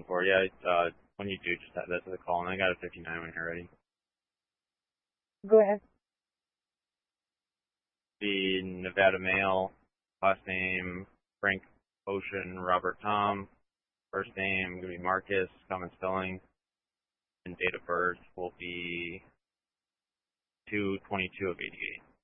for it. Yeah, when you do, just add that to the call, and I got a 59 when you're ready. Go ahead. The Nevada male, last name Frank Ocean Robert Tom, first name going to be Marcus, common spelling, and date of birth will be 2/22 of 88.